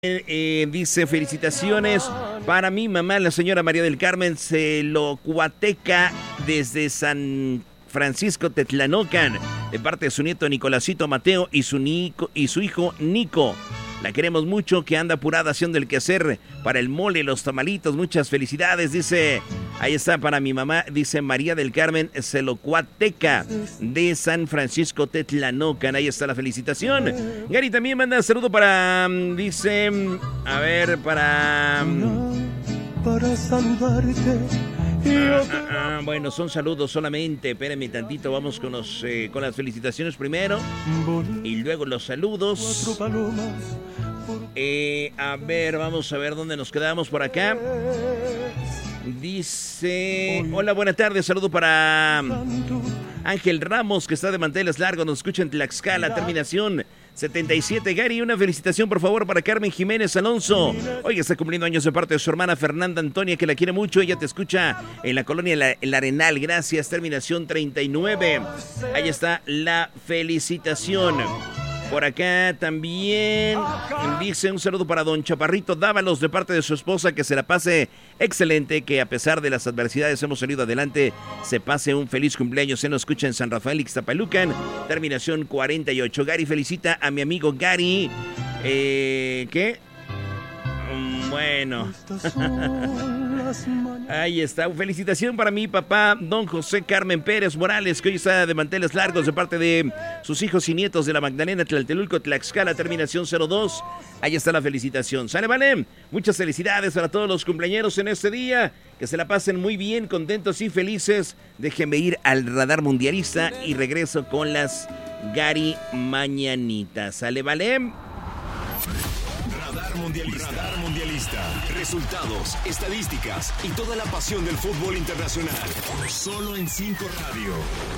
Dice felicitaciones para mi mamá, la señora María del Carmen Celocuateca, desde San Francisco Tetlanocan, de parte de su nieto Nicolásito Mateo y su hijo Nico. La queremos mucho, que anda apurada haciendo el quehacer para el mole, los tamalitos. Muchas felicidades, dice. Ahí está para mi mamá, dice María del Carmen Celocuateca, de San Francisco Tetlanocan. Ahí está la felicitación. Gary también manda saludo para, dice, a ver, para saludarte. Bueno, son saludos solamente. Espérenme tantito, vamos con las felicitaciones primero y luego los saludos. A ver, vamos a ver dónde nos quedamos por acá. Dice, hola, buenas tardes, saludo para Ángel Ramos, que está de manteles largos, nos escucha en Tlaxcala, terminación 77. Gary, una felicitación por favor para Carmen Jiménez Alonso. Hoy está cumpliendo años de parte de su hermana Fernanda Antonia, que la quiere mucho. Ella te escucha en la colonia El Arenal. Gracias, terminación 39. Ahí está la felicitación. Por acá también dice un saludo para don Chaparrito Dávalos, de parte de su esposa, que se la pase excelente, que a pesar de las adversidades hemos salido adelante. Se pase un feliz cumpleaños. Se nos escucha en San Rafael, Ixtapalucan, terminación 48. Gary felicita a mi amigo Gary. ¿Qué? Bueno. Ahí está. Felicitación para mi papá, don José Carmen Pérez Morales, que hoy está de manteles largos, de parte de sus hijos y nietos de la Magdalena, Tlaltelulco, Tlaxcala, terminación 02. Ahí está la felicitación. ¿Sale, vale? Muchas felicidades para todos los cumpleañeros en este día. Que se la pasen muy bien, contentos y felices. Déjenme ir al radar mundialista y regreso con las Gary Mañanitas. ¿Sale, vale? Radar Mundialista. Resultados, estadísticas y toda la pasión del fútbol internacional. Solo en 5 Radio.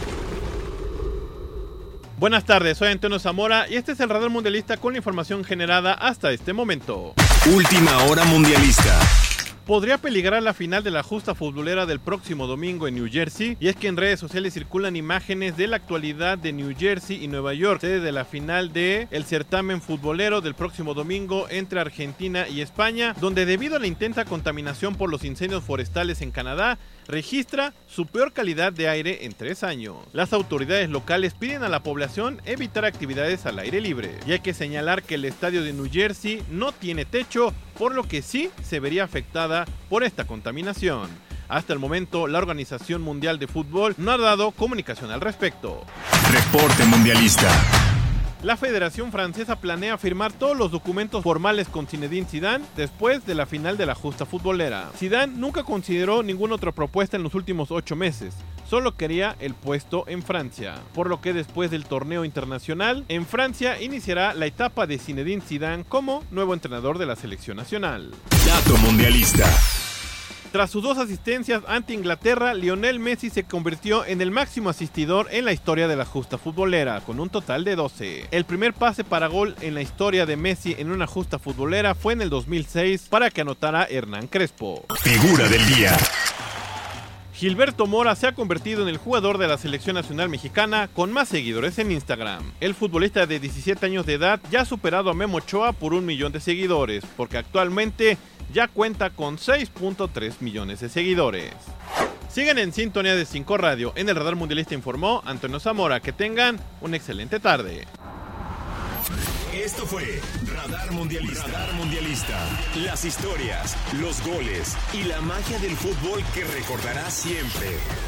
Buenas tardes, soy Antonio Zamora y este es el Radar Mundialista con la información generada hasta este momento. Última hora mundialista. Podría peligrar la final de la justa futbolera del próximo domingo en New Jersey, y es que en redes sociales circulan imágenes de la actualidad de New Jersey y Nueva York, sede de la final de el certamen futbolero del próximo domingo entre Argentina y España, donde debido a la intensa contaminación por los incendios forestales en Canadá, registra su peor calidad de aire en 3 años. Las autoridades locales piden a la población evitar actividades al aire libre, y hay que señalar que el estadio de New Jersey no tiene techo, por lo que sí se vería afectada por esta contaminación. Hasta el momento, la Organización Mundial de Fútbol no ha dado comunicación al respecto. Reporte mundialista. La Federación Francesa planea firmar todos los documentos formales con Zinedine Zidane después de la final de la justa futbolera. Zidane nunca consideró ninguna otra propuesta en los últimos 8 meses, solo quería el puesto en Francia, por lo que después del torneo internacional, en Francia iniciará la etapa de Zinedine Zidane como nuevo entrenador de la selección nacional. Dato mundialista. Tras sus 2 asistencias ante Inglaterra, Lionel Messi se convirtió en el máximo asistidor en la historia de la justa futbolera, con un total de 12. El primer pase para gol en la historia de Messi en una justa futbolera fue en el 2006 para que anotara Hernán Crespo. Figura del día. Gilberto Mora se ha convertido en el jugador de la selección nacional mexicana con más seguidores en Instagram. El futbolista de 17 años de edad ya ha superado a Memo Ochoa por 1 millón de seguidores, porque actualmente ya cuenta con 6.3 millones de seguidores. Siguen en sintonía de 5 Radio. En el Radar Mundialista informó Antonio Zamora. Que tengan una excelente tarde. Esto fue Radar Mundialista. Radar Mundialista. Las historias, los goles y la magia del fútbol que recordarás siempre.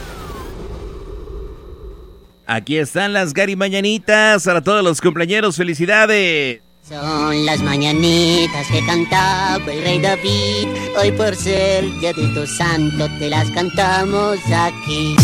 Aquí están las Gary Mañanitas para todos los cumpleañeros. ¡Felicidades! Son las mañanitas que cantaba el rey David. Hoy por ser día de tu santo te las cantamos aquí.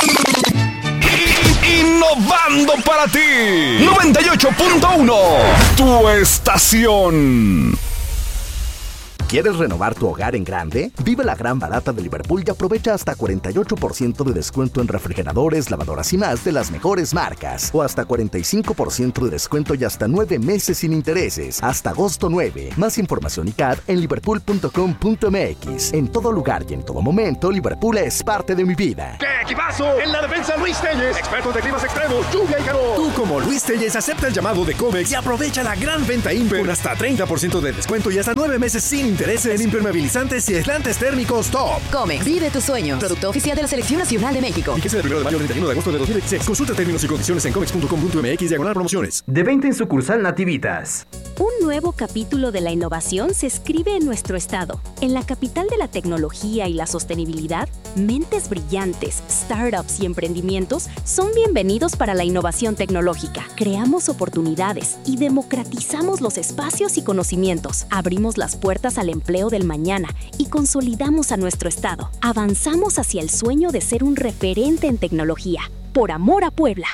Innovando para ti 98.1, tu estación. ¿Quieres renovar tu hogar en grande? Vive la gran barata de Liverpool y aprovecha hasta 48% de descuento en refrigeradores, lavadoras y más de las mejores marcas. O hasta 45% de descuento y hasta 9 meses sin intereses. Hasta agosto 9. Más información y CAD en liverpool.com.mx. En todo lugar y en todo momento, Liverpool es parte de mi vida. ¡Que equipazo! En la defensa, Luis Telles, expertos de climas extremos, lluvia y calor. Tú, como Luis Telles, acepta el llamado de Comex y aprovecha la gran venta Imper con hasta 30% de descuento y hasta 9 meses sin intereses en impermeabilizantes y aislantes térmicos top. Comex, vive tu sueño. Producto oficial de la Selección Nacional de México. Vigencia del 1 de mayo al 31 de agosto de 2016. Consulta términos y condiciones en comex.com.mx/promociones. De 20 en sucursal Nativitas. Un nuevo capítulo de la innovación se escribe en nuestro estado. En la capital de la tecnología y la sostenibilidad, mentes brillantes, startups y emprendimientos son bienvenidos para la innovación tecnológica. Creamos oportunidades y democratizamos los espacios y conocimientos. Abrimos las puertas al empleo del mañana y consolidamos a nuestro estado. Avanzamos hacia el sueño de ser un referente en tecnología. Por amor a Puebla.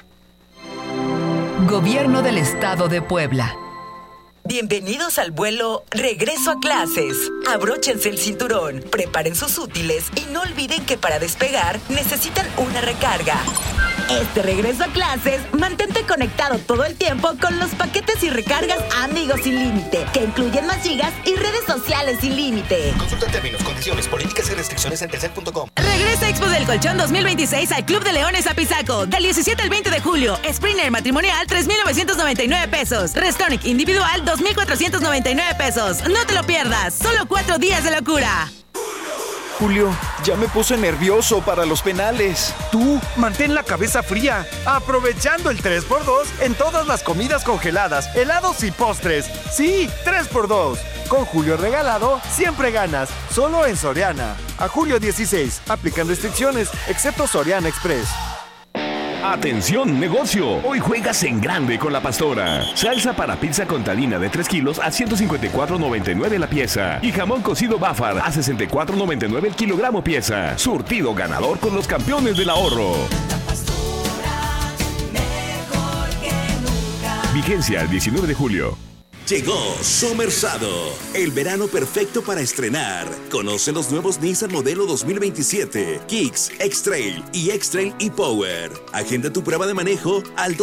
Gobierno del Estado de Puebla. Bienvenidos al vuelo Regreso a Clases. Abróchense el cinturón, preparen sus útiles y no olviden que para despegar necesitan una recarga. Este regreso a clases, mantente conectado todo el tiempo con los paquetes y recargas Amigos sin límite, que incluyen más gigas y redes sociales sin límite. Consulta términos, condiciones, políticas y restricciones en telcel.com. Regresa Expo del Colchón 2026 al Club de Leones Apizaco, del 17 al 20 de julio. Springer matrimonial, 3,999 pesos. Restonic individual, 2,499 pesos. No te lo pierdas, solo 4 días de locura. Julio, ya me puse nervioso para los penales. Tú, mantén la cabeza fría, aprovechando el 3x2 en todas las comidas congeladas, helados y postres. Sí, 3x2. Con Julio regalado, siempre ganas. Solo en Soriana. A julio 16. Aplican restricciones, excepto Soriana Express. Atención negocio, hoy juegas en grande con La Pastora. Salsa para pizza contadina de 3 kilos a 154.99 la pieza. Y jamón cocido Bafar a 64.99 el kilogramo pieza. Surtido ganador con los campeones del ahorro. La Pastora, mejor que nunca. Vigencia el 19 de julio. Llegó Somersado, el verano perfecto para estrenar. Conoce los nuevos Nissan modelo 2027, Kicks, X-Trail y X-Trail e-Power. Agenda tu prueba de manejo al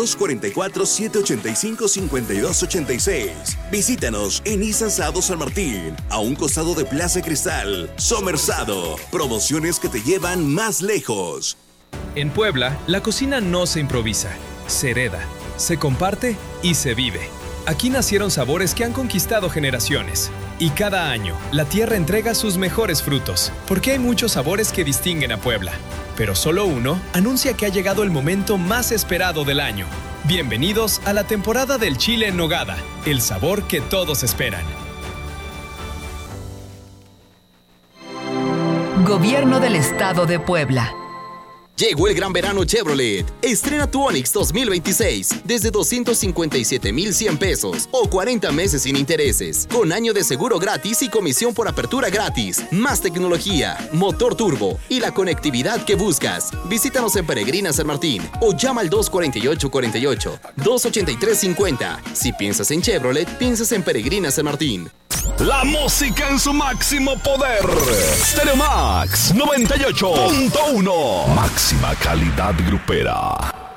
244-785-5286. Visítanos en Nissan Sado San Martín, a un costado de Plaza Cristal. Somersado, promociones que te llevan más lejos. En Puebla, la cocina no se improvisa, se hereda, se comparte y se vive. Aquí nacieron sabores que han conquistado generaciones. Y cada año, la tierra entrega sus mejores frutos, porque hay muchos sabores que distinguen a Puebla. Pero solo uno anuncia que ha llegado el momento más esperado del año. Bienvenidos a la temporada del chile en nogada, el sabor que todos esperan. Gobierno del Estado de Puebla. Llegó el gran verano Chevrolet. Estrena tu Onix 2026 desde 257,100 pesos o 40 meses sin intereses, con año de seguro gratis y comisión por apertura gratis. Más tecnología, motor turbo y la conectividad que buscas. Visítanos en Peregrina San Martín o llama al 248-48, 283-50. Si piensas en Chevrolet, piensas en Peregrina San Martín. La música en su máximo poder. Stereo Max 98.1. Máxima calidad grupera.